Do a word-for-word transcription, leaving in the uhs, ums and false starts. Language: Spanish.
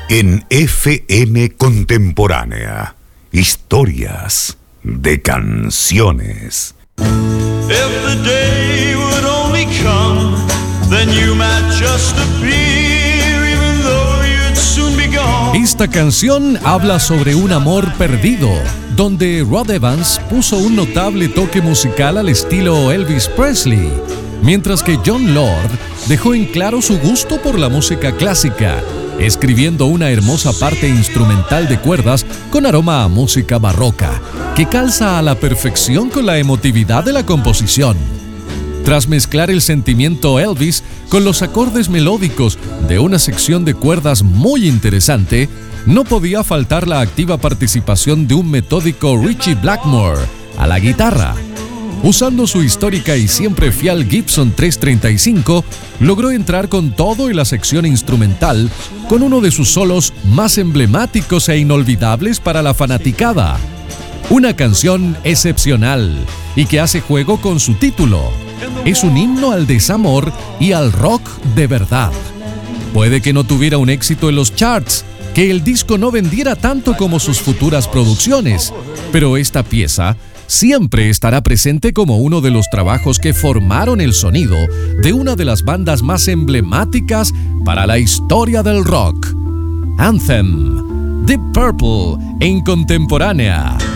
En F M Contemporánea, historias de canciones. If the day would only come, then you might just appear, even though you'd soon be gone. Esta canción habla sobre un amor perdido, donde Rod Evans puso un notable toque musical al estilo Elvis Presley, mientras que Jon Lord dejó en claro su gusto por la música clásica, escribiendo una hermosa parte instrumental de cuerdas con aroma a música barroca, que calza a la perfección con la emotividad de la composición. Tras mezclar el sentimiento Elvis con los acordes melódicos de una sección de cuerdas muy interesante, no podía faltar la activa participación de un metódico Ritchie Blackmore a la guitarra. Usando su histórica y siempre fiel Gibson trescientos treinta y cinco, logró entrar con todo en la sección instrumental, con uno de sus solos más emblemáticos e inolvidables para la fanaticada. Una canción excepcional y que hace juego con su título. Es un himno al desamor y al rock de verdad. Puede que no tuviera un éxito en los charts, que el disco no vendiera tanto como sus futuras producciones, pero esta pieza siempre estará presente como uno de los trabajos que formaron el sonido de una de las bandas más emblemáticas para la historia del rock. Anthem, Deep Purple en Contemporánea.